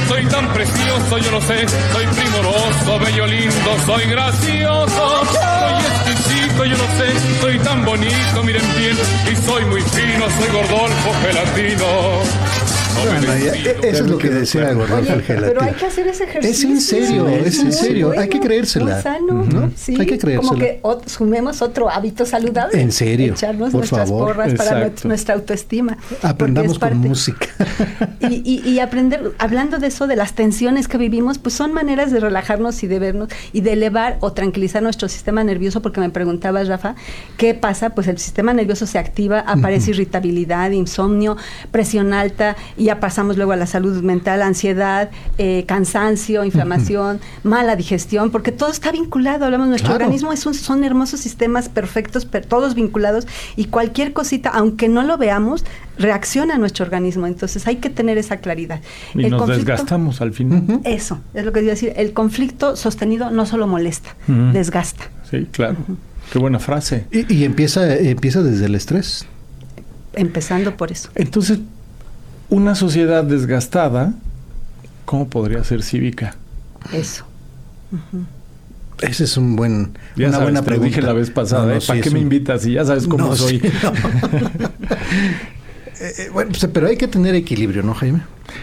Soy tan precioso, yo lo sé, soy primoroso, bello, lindo, soy gracioso, soy exquisito, yo lo sé, soy tan bonito, miren bien, y soy muy fino, soy Gordolfo Gelatino. Bueno, eso es lo que decía Gordolfo el Gelatino. Pero hay que hacer ese ejercicio. Es en serio, es en serio. Bueno, hay que creérsela. Muy sano, ¿no? Sí, hay que creérsela. Como que sumemos otro hábito saludable. En serio. Echarnos por nuestras favor. porras Exacto. para nuestra autoestima. Aprendamos con música. Y aprender, hablando de eso, de las tensiones que vivimos, pues son maneras de relajarnos y de vernos y de elevar o tranquilizar nuestro sistema nervioso, porque me preguntabas, Rafa, ¿qué pasa? Pues el sistema nervioso se activa, aparece irritabilidad, insomnio, presión alta, y ya pasamos luego a la salud mental, ansiedad, cansancio, inflamación, mala digestión, porque todo está vinculado. Hablamos, nuestro organismo son hermosos sistemas perfectos, todos vinculados, y cualquier cosita, aunque no lo veamos, reacciona a nuestro organismo. Entonces hay que tener esa claridad. Y nos desgastamos al final. Eso, es lo que iba a decir. El conflicto sostenido no solo molesta, desgasta. Sí, claro. Qué buena frase. Y empieza desde el estrés. Empezando por eso. Entonces, una sociedad desgastada, ¿cómo podría ser cívica? Eso. Ese es una buena pregunta. Te lo dije la vez pasada, ¿para qué me invitas? Y ya sabes cómo soy. Sí, bueno, pero hay que tener equilibrio, ¿no, Jaime?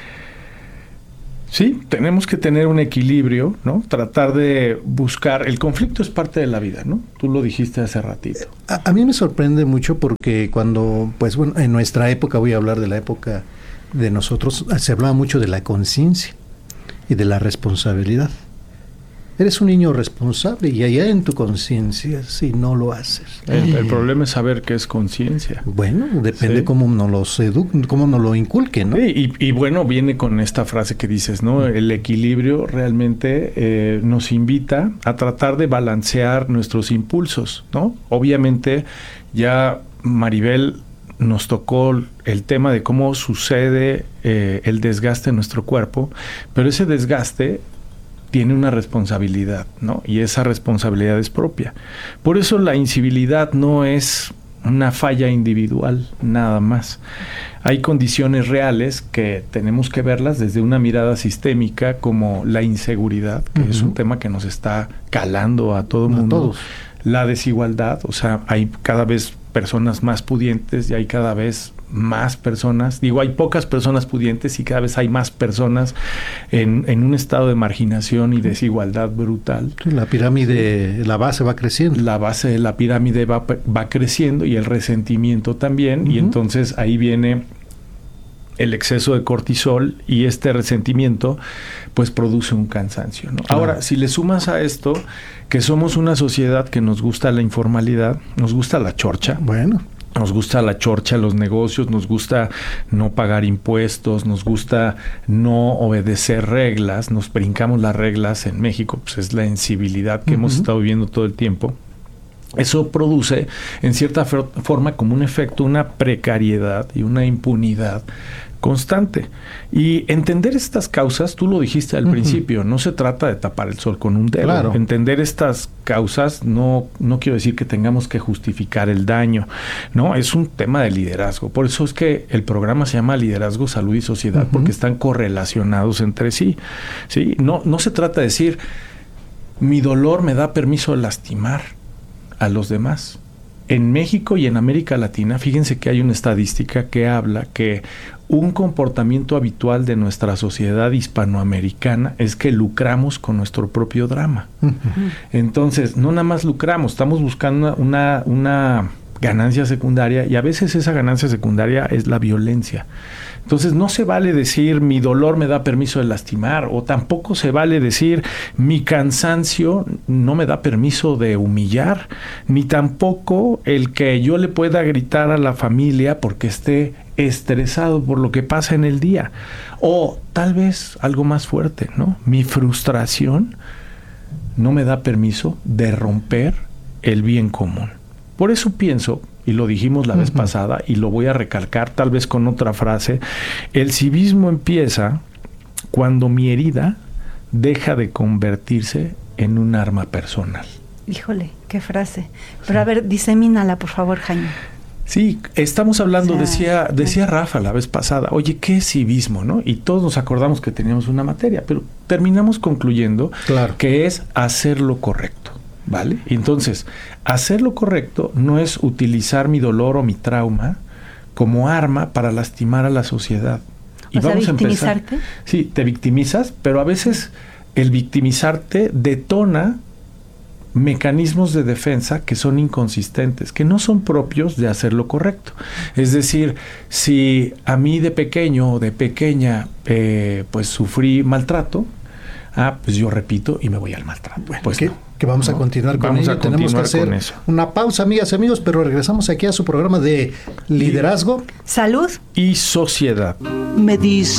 Sí, tenemos que tener un equilibrio, ¿no? Tratar de buscar... El conflicto es parte de la vida, ¿no? Tú lo dijiste hace ratito. A mí me sorprende mucho porque cuando, pues bueno, en nuestra época, voy a hablar de la época de nosotros, se hablaba mucho de la conciencia y de la responsabilidad. Eres un niño responsable y allá en tu conciencia si no lo haces. El problema es saber qué es conciencia. Bueno, depende cómo nos lo inculquen, ¿no? Y bueno, viene con esta frase que dices, ¿no? El equilibrio realmente nos invita a tratar de balancear nuestros impulsos, ¿no? Obviamente ya Maribel nos tocó el tema de cómo sucede el desgaste en nuestro cuerpo, pero ese desgaste tiene una responsabilidad, ¿no? Y esa responsabilidad es propia. Por eso la incivilidad no es una falla individual, nada más. Hay condiciones reales que tenemos que verlas desde una mirada sistémica, como la inseguridad, que es un tema que nos está calando a todo el mundo. Todos. La desigualdad, o sea, hay cada vez personas más pudientes y hay cada vez más personas, hay pocas personas pudientes y cada vez hay más personas en un estado de marginación y desigualdad brutal. La pirámide, la base va creciendo. La base de la pirámide va creciendo y el resentimiento también, y entonces ahí viene el exceso de cortisol y este resentimiento pues produce un cansancio, ¿no? Ahora, si le sumas a esto que somos una sociedad que nos gusta la informalidad, nos gusta la chorcha. Bueno. Nos gusta la chorcha, los negocios, nos gusta no pagar impuestos, nos gusta no obedecer reglas, nos brincamos las reglas en México, pues es la incivilidad que hemos estado viviendo todo el tiempo. Eso produce, en cierta forma, como un efecto, una precariedad y una impunidad constante. Y entender estas causas, tú lo dijiste al principio, no se trata de tapar el sol con un dedo. Claro. Entender estas causas no quiero decir que tengamos que justificar el daño, ¿no? Es un tema de liderazgo. Por eso es que el programa se llama Liderazgo, Salud y Sociedad, porque están correlacionados entre sí, ¿sí? No se trata de decir, mi dolor me da permiso de lastimar a los demás. En México y en América Latina, fíjense que hay una estadística que habla que un comportamiento habitual de nuestra sociedad hispanoamericana es que lucramos con nuestro propio drama. Entonces, no nada más lucramos, estamos buscando una ganancia secundaria, y a veces esa ganancia secundaria es la violencia. Entonces no se vale decir mi dolor me da permiso de lastimar, o tampoco se vale decir mi cansancio no me da permiso de humillar, ni tampoco el que yo le pueda gritar a la familia porque esté estresado por lo que pasa en el día. O tal vez algo más fuerte, ¿no? Mi frustración no me da permiso de romper el bien común. Por eso pienso, y lo dijimos la vez pasada, y lo voy a recalcar tal vez con otra frase, el civismo empieza cuando mi herida deja de convertirse en un arma personal. Híjole, qué frase. Pero a ver, disemínala, por favor, Jaime. Sí, estamos hablando, O sea, decía Rafa la vez pasada, oye, ¿qué es civismo, no? Y todos nos acordamos que teníamos una materia, pero terminamos concluyendo que es hacer lo correcto, ¿vale? Entonces, hacer lo correcto no es utilizar mi dolor o mi trauma como arma para lastimar a la sociedad. Y vamos a empezar. Sí, te victimizas, pero a veces el victimizarte detona mecanismos de defensa que son inconsistentes, que no son propios de hacer lo correcto. Es decir, si a mí de pequeño o de pequeña pues sufrí maltrato, pues yo repito y me voy al maltrato. Bueno, pues que vamos a continuar con ello. Tenemos que hacer una pausa, amigas y amigos, pero regresamos aquí a su programa de liderazgo, salud y sociedad. Me dice